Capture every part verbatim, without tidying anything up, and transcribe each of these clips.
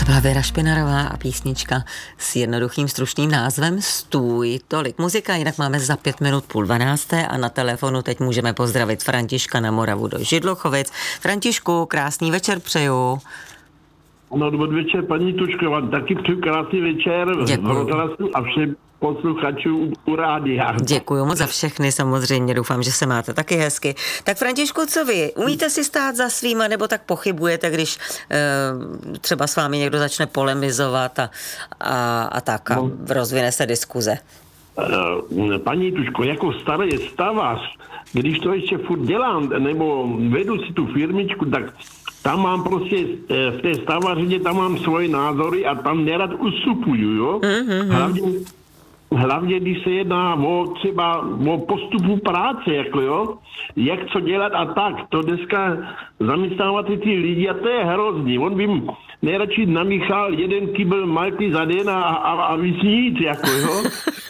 byla Věra Špinarová a písnička s jednoduchým stručným názvem Stůj. Tolik muzika, jinak máme za pět minut půl dvanácté a na telefonu teď můžeme pozdravit Františka na Moravu do Židlochovic. Františku, krásný večer přeju. No, dobrý večer, paní Tučková, taky přeju krásný večer v rozhlasu a všem posluchačů u rádia. Děkuju moc za všechny, samozřejmě, doufám, že se máte taky hezky. Tak Františku, co vy? Umíte si stát za svýma, nebo tak pochybujete, když e, třeba s vámi někdo začne polemizovat a, a, a tak a no. rozvine se diskuze? Paní Tučko, jako starý stavař, když to ještě furt dělám, nebo vedu si tu firmičku, tak tam mám prostě, v té stavařině tam mám svoje názory a tam nerad ustupuju, jo? Mm-hmm. Hlavně, hlavně, když se jedná o třeba o postupu práce, jako jo, jak co dělat a tak. To dneska zaměstnávat ty lidi a to je hrozný. On by nejradši namíchal jeden kýbl malty za den a, a, a víc nic, jako jo.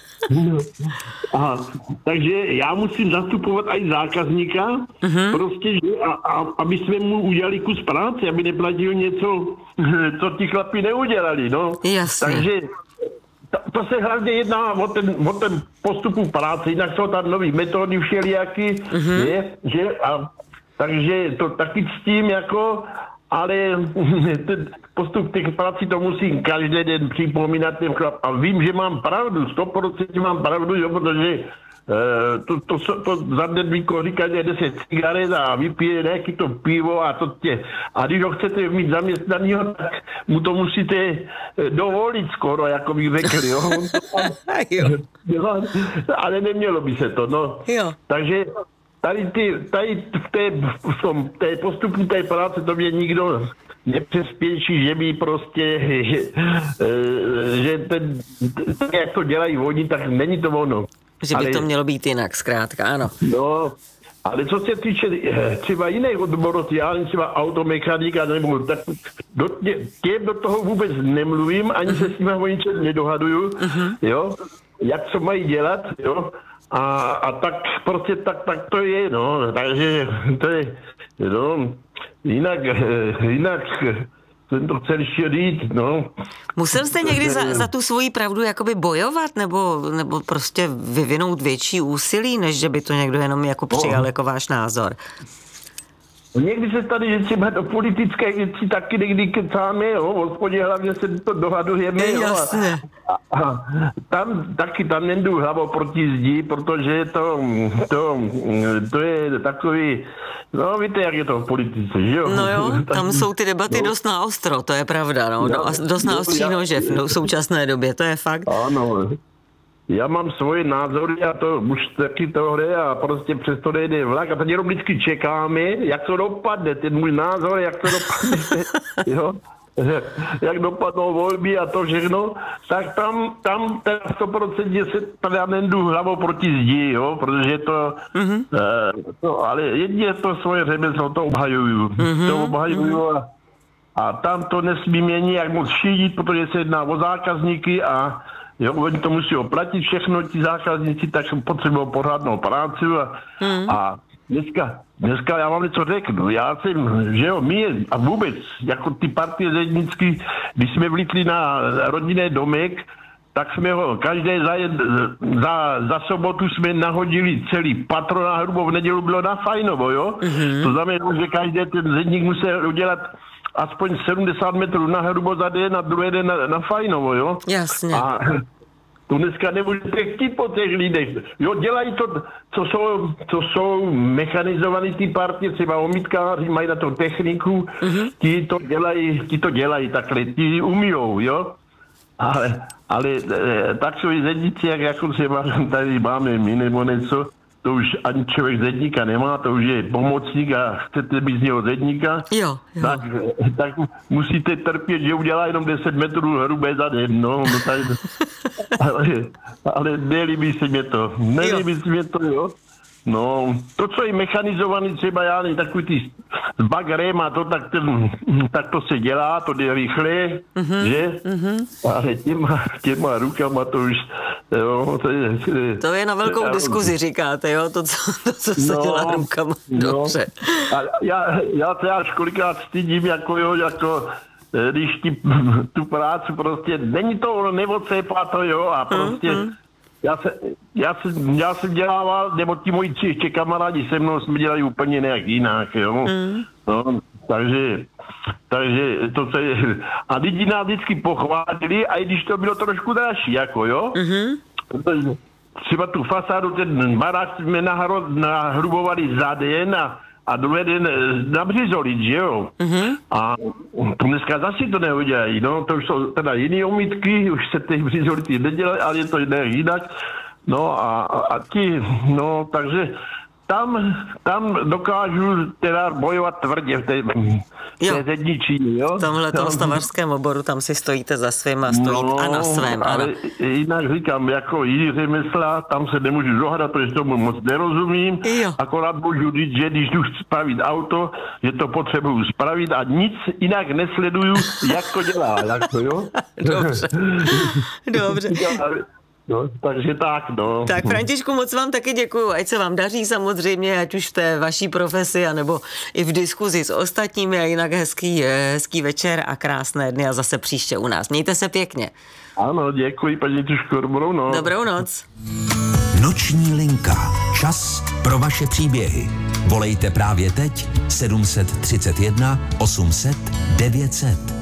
A, takže já musím zastupovat i zákazníka, uh-huh. prostě, že, a, a, aby jsme mu udělali kus práce, aby neplatil něco, co ti chlapi neudělali, no. Jasně. Takže to, to se hlavně jedná o ten, o ten postupu práce, jinak jsou tam nový metody všelijaký, uh-huh. je, že, a, takže to taky ctím jako, ale ten postup těch prací to musím každý den připomínat těm chlap. A vím, že mám pravdu, sto procent mám pravdu, jo, protože uh, to, to, to, to za den vykoříkaně deset cigaret a vypije nějaký to pivo a to tě. A když ho chcete mít zaměstnanýho, tak mu to musíte dovolit skoro, jako bych řekl, jo. jo. Ale nemělo by se to, no. Jo. Takže Tady, ty, tady v té, v tom, té postupu té práce to mě nikdo nepřespěší, že by prostě, že, že ten, tak jak to dělají oni, tak není to ono. Že by ale, to mělo být jinak, zkrátka, ano. No, ale co se týče třeba jiných odborů, já třeba automechanika, nebo tak do, těm do toho vůbec nemluvím, ani se s nimi o ničem nedohaduju, uh-huh. jo, jak co mají dělat, jo. A, a tak prostě tak, tak to je, no, takže to je, no, jinak, jinak jsem to chtěl ještě říct, no. Musel jste někdy za, za tu svoji pravdu jakoby bojovat, nebo, nebo prostě vyvinout větší úsilí, než že by to někdo jenom jako přijal jako váš názor? Někdy se tady, že třeba do politické věci taky někdy kecáme, jo, v hospodě hlavně se to dohadujeme, jo. Jasně. A, a tam taky tam nejdu hlavou proti zdi, protože to, to, to je takový, no víte, jak je to v politice, že jo? No jo, tam jsou ty debaty no. dost na ostro, to je pravda, no, no dost na ostří nože v současné době, to je fakt. Ano, já mám svoje názory a to už taky tohle a prostě přesto nejde vlak a teď jenom vždycky čekáme, jak to dopadne, ten můj názor, jak to dopadne, jo, jak dopadnou volby a to všechno, tak tam, tam ten sto procent se tady nejdu hlavou proti zdi, jo, protože to, mm-hmm. uh, no, ale jedině to svoje řemeslo, to obhajuju, mm-hmm. to obhajuju a, a tam to nesmí mě nijak moc šídit, protože se jedná o zákazníky a jo, oni to musí oplatit všechno, ti zákazníci, tak potřebují pořádnou práci a, hmm. a dneska, dneska já vám něco řeknu, já jsem, že jo, my a vůbec, jako ty partie zednický, když jsme vlítli na rodinný domek, tak jsme ho každé za, za, za sobotu jsme nahodili celý patro na hrubo, v nedělu bylo na Fajnovo, jo, hmm. to znamená, že každý ten zedník musel udělat aspoň sedmdesát metrů na hrubo za den a druhý den na, na Fajnovo, jo? Jasně. A tu dneska nebudete chtít po těch lidech. Jo, dělají to, co jsou, co jsou mechanizovaný ty partie, třeba omítkáři, mají na to techniku, mm-hmm. ti to dělají, ti to dělají takhle, ti umíjou, jo? Ale, ale tak jsou i zedníci, jak jako třeba tady máme my nebo něco, to už ani člověk zedníka nemá, to už je pomocník a chcete být z něho zedníka, jo, jo. Tak, tak musíte trpět, že udělá jenom deset metrů hrubé za den, no, no tady, ale, ale nelíbí se mě to, nelíbí se mě to, jo. No, to, co je mechanizovaný, třeba já nevím, takový ty s bagrem a to, tak, ten, tak to se dělá, to jde rychle, mm-hmm, že? Mm-hmm. Ale těma, těma rukama to už, jo, to je... To je na velkou já, diskuzi, říkáte, jo, to, co, to, co se no, dělá rukama, dobře. No, a já, já se až kolikrát stydím, jako jo, jako když ti tu práci prostě, není to neodcepá to, jo, a prostě mm, mm. Já, se, já, se, já jsem dělával, nebo ti moji ještě kamarádi se mnou jsme dělali úplně nějak jinak, jo. Mm. No, takže, takže to se, a lidi nás vždycky pochválili, a i když to bylo trošku dražší, jako, jo. Mm-hmm. Třeba tu fasádu, ten barák jsme nahro, nahrubovali za den a a druhý den nabřizoliť, že jo? Mm-hmm. A to dneska zase to neudělají, no, to už jsou teda jiný omítky, už se těch břizolity nedělají, ale je to jinak, no a, a ti, no, takže tam, tam dokážu teda bojovat tvrdě v té, té zedničí, jo? V tomhletom stavařském oboru, tam si stojíte za svým a stojíte no, a na svém, ale ano. Jinak říkám, jako jiný řemesla, tam se nemůžu dohadat, protože tomu moc nerozumím, jo. Akorát můžu říct, že když jdu spravit auto, že to potřebuju spravit a nic jinak nesleduju, jak to dělá, jak to, jo? Dobře, dobře. No, takže tak, no. Tak Františku, moc vám taky děkuju, ať se vám daří samozřejmě, ať už v té vaší profesi, anebo i v diskuzi s ostatními, a jinak hezký, hezký večer a krásné dny a zase příště u nás. Mějte se pěkně. Ano, děkuji, paní Tuško, dobrou noc. Dobrou noc. Noční linka. Čas pro vaše příběhy. Volejte právě teď sedm set třicet jedna osm set devět set.